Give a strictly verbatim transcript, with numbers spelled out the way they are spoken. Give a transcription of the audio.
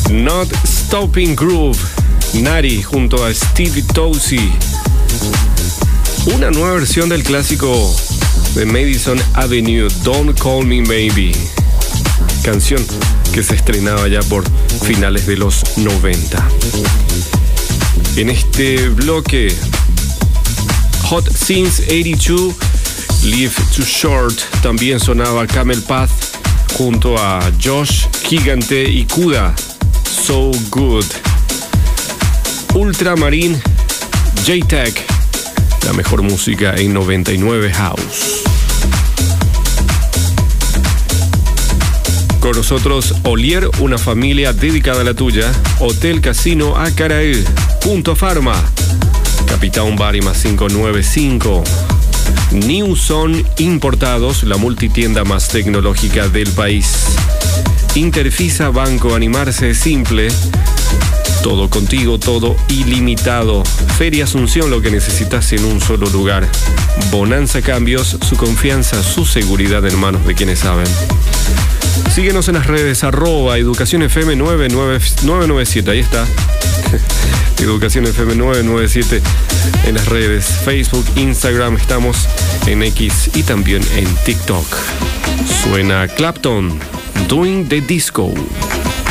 Not Stopping Groove, Nari junto a Stevie Tosi. Una nueva versión del clásico de Madison Avenue, Don't Call Me Maybe. Canción que se estrenaba ya por finales de los noventa. En este bloque, Hot Since ochenta y dos, Live Too Short, también sonaba Camel Path junto a Josh Gigante y Kuda, So Good. Ultramarine, J-Tech, la mejor música en noventa y nueve House. Con nosotros, Olier, una familia dedicada a la tuya. Hotel Casino Acaraí, Punto Pharma, Capitán Bar y más cinco nueve cinco. New Zone Importados, la multitienda más tecnológica del país. Interfisa Banco, animarse es simple. Todo contigo, todo ilimitado. Feria Asunción, lo que necesitas en un solo lugar. Bonanza Cambios, su confianza, su seguridad en manos de quienes saben. Síguenos en las redes, arroba Educación F M nueve nueve siete, ahí está. Educación F M nueve nueve siete en las redes, Facebook, Instagram, estamos en X y también en TikTok. Suena Clapton, Doing the Disco.